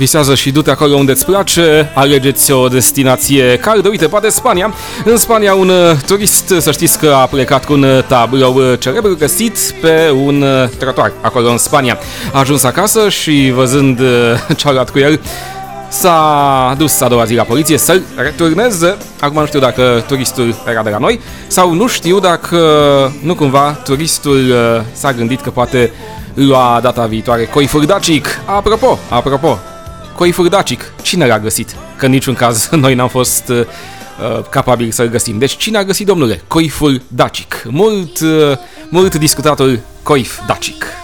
Visează și du-te acolo unde îți place, alegeți o destinație caldă, uite, poate Spania. În Spania un turist, să știți că a plecat cu un tablou celebru găsit pe un trotuar, acolo în Spania. A ajuns acasă și văzând ce a luat cu el, s-a dus a doua zi la poliție să-l returneze. Acum nu știu dacă turistul era de la noi sau nu știu dacă nu cumva turistul s-a gândit că poate lua data viitoare coifuri dacic. Apropo, coifuri dacic, cine l-a găsit? Că în niciun caz noi n-am fost capabili să-l găsim. Deci cine a găsit, domnule, coiful dacic? Mult discutatul coif dacic.